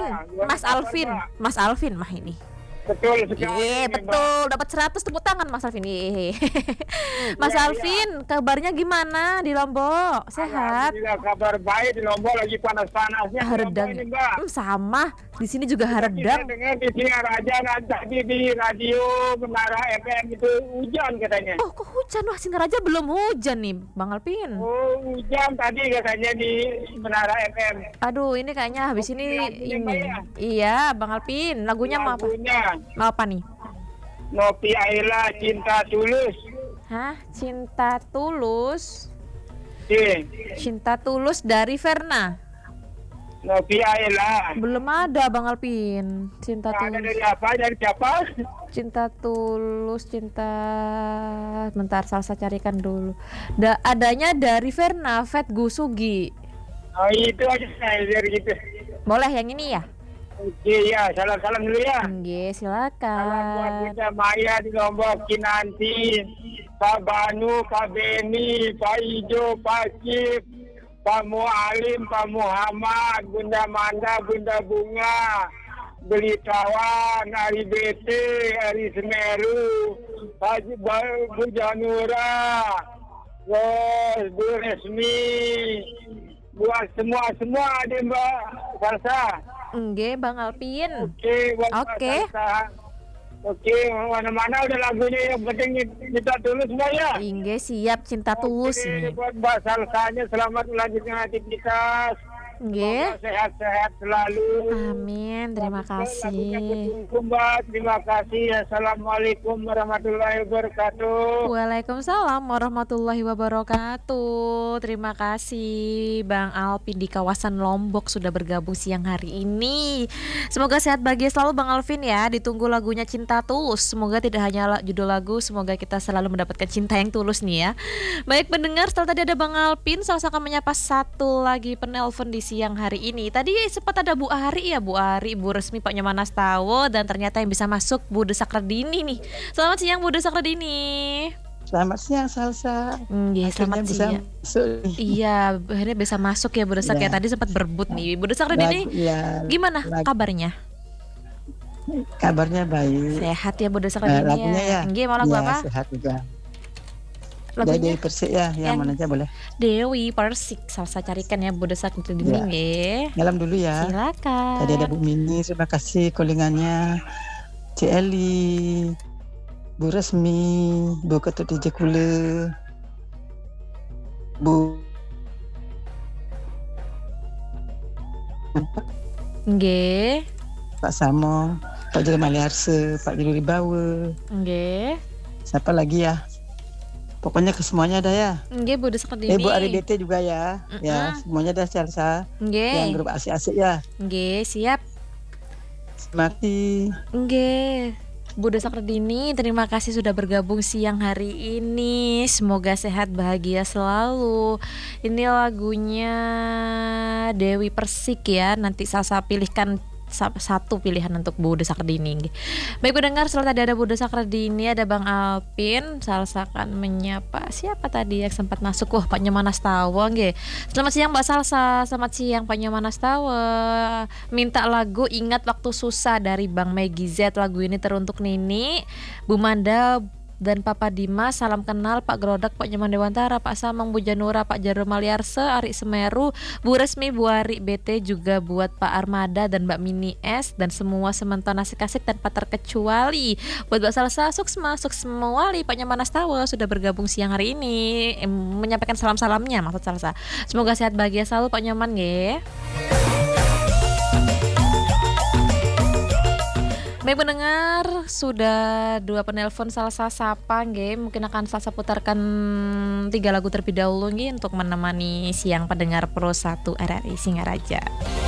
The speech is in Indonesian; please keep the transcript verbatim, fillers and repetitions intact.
Alvin, Mbak. Mas Gimana Alvin, kabar, Mbak? Mas Alvin mah ini. Betul sekali. Iya ini, Mbak. betul, dapat seratus tepuk tangan Mas Alvin. Iya. Mas Iya, Alvin, kabarnya gimana di Lombok? Sehat? Alhamdulillah kabar baik di Lombok, lagi panas-panasnya di Lombok Redang. ini, Mbak. Hmm, sama, di sini juga Tapi saya redang. dengar di Singaraja nanti tadi di radio Menara F M itu hujan katanya. Oh, kok hujan? Wah, Singaraja belum hujan nih, Bang Alvin. Oh, hujan tadi katanya di Menara F M. Aduh, ini kayaknya habis ini Lagunya, Mbak, ini. ya? Iya, Bang Alvin. Lagunya mau apa? Lagunya Mau apa nih? Nopi Aila Cinta Tulus. Hah? Cinta Tulus. Iya. Cinta Tulus dari Verna. Nopi Aila. Belum ada Bang Alvin. Cinta Ada Tulus. dari apa? Dari siapa? Cinta Tulus, cinta. Bentar, salsa carikan dulu. Da, adanya dari Verna, Fat Gusugi. Oh, itu aja saya dari gitu. Boleh yang ini ya? Oke ya, salam-salam dulu ya. Oke, Salam buat silakan. Bunda Maya di Lombok, Kinanti, Pak Banu, Pak Beni, Pak Ijo, Pak Cip, Pak Mualim, Pak Muhammad, Bunda Manda, Bunda Bunga, Beli Kawan, Ari Bete, Ari Semeru, Pak J- Bu Janura, terus Bu Resmi, buat semua-semua ada Mbak Salsa. Oke, Bang Alvin. Oke, buat Mbak Oke. Salsa. Oke, mana-mana udah lagunya, yang penting kita tulus Mbak ya. Inge siap cinta tulus Oke, ini. buat Mbak Salsanya selamat melanjutkan aktivitas. Nggih. Semoga sehat-sehat selalu. Amin, terima Lagunya kasih. bertunggu, Mbak. Terima kasih. Assalamualaikum warahmatullahi wabarakatuh. Waalaikumsalam warahmatullahi wabarakatuh. Terima kasih Bang Alvin di kawasan Lombok sudah bergabung siang hari ini. Semoga sehat bahagia selalu Bang Alvin ya. Ditunggu lagunya Cinta Tulus. Semoga tidak hanya la- judul lagu, semoga kita selalu mendapatkan cinta yang tulus nih ya. Baik pendengar, setelah tadi ada Bang Alvin, saya akan menyapa satu lagi penelpon di siang hari ini. Tadi sempat ada Bu Ari ya, Bu Ari, Bu Resmi Pak Nyomanas Tawo, dan ternyata yang bisa masuk Bu Desak Redini nih. Selamat siang Bu Desak Redini. Selamat siang Salsa. Iya, selamat Akhirnya bisa siang. masuk. Iya, akhirnya bisa masuk ya Bu Desak ya. Ya. Tadi sempat berebut nih. Bu Desak Redini, Lagu- ya, gimana lagu- kabarnya? Kabarnya baik. Sehat ya Bu Desak Eh, Redini lagunya ya. Nggih, mau lagu Ya, apa? sehat juga. Lagunya Dari Persik ya, Yang- yang, mana aja boleh. Dewi Persik. Salsa carikan ya Bu Desak Redini Ya. nggih. Nyalam dulu ya. Silakan. Tadi ada Bu Mini, terima kasih callingannya. Cik Eli, Bu Resmi, Bu Ketut D J Kule, Bu Nggih. Pak Samo, Pak Jalan Maliarse, Pak Jiluri Bawa. Nggih. Siapa lagi ya? Pokoknya ke semuanya ada ya. Nggih Bu Desak Redini. Eh Bu Ari B T juga ya. Mm-mm. Ya, semuanya ada Salsa. Yang Nggih. grup asik-asik ya. Nggih, siap. Terima kasih. Nggih. Bu Desak Redini, terima kasih sudah bergabung siang hari ini. Semoga sehat bahagia selalu. Ini lagunya Dewi Persik ya. Nanti Salsa pilihkan sa- satu pilihan untuk Bu Desak Redini. Baik pendengar, setelah tadi ada Bu Desak Redini, ada Bang Alvin. Salsa akan menyapa siapa tadi yang sempat masuk. Wah, Pak Nyomanas Tawa nggih. Selamat siang Mbak Salsa. Selamat siang Pak Nyomanas Tawa. Minta lagu Ingat Waktu Susah dari Bang Megi Z. Lagu ini teruntuk Nini, Bu Manda dan Papa Dimas. Salam kenal Pak Grodak, Pak Nyoman Dewantara, Pak Samang, Bu Janura, Pak Jarum Maliarse, Ari Semeru, Bu Resmi, Bu Ari B T, juga buat Pak Armada dan Mbak Mini S, dan semua sementan asik-asik tanpa terkecuali. Buat Mbak Salsa, sukses masuk semua li Pak Nyoman Tawa sudah bergabung siang hari ini, eh, menyampaikan salam-salamnya maksud Salsa. Semoga sehat bahagia selalu Pak Nyoman nggih. Baik pendengar, sudah dua penelpon Salsa sapa nggih. Mungkin akan Salsa putarkan tiga lagu terlebih dahulu nggih untuk menemani siang pendengar Pro satu R R I Singaraja.